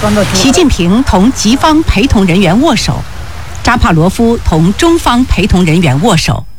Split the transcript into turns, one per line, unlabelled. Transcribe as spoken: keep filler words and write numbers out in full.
习近平同吉方陪同人员握手，扎帕罗夫同中方陪同人员握手。